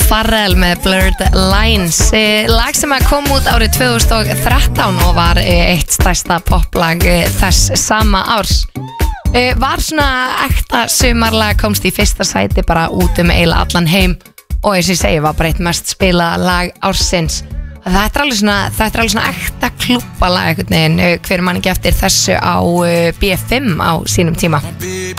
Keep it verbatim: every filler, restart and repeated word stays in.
Pharrell með Blurred Lines, lag sem kom út árið tvö þúsund og þrettán og var eitt stærsta poplag þess sama árs. Var svona ekta sumarlag, komst í fyrsta sæti bara út um eiginlega allan heim og eins og ég segi var bara eitt mest spilað lag ársins. Þetta er alveg svona, þetta er alveg svona ekta klúbbalag einhvern veginn, hver man ekki eftir þessu á B fimm á sínum tíma.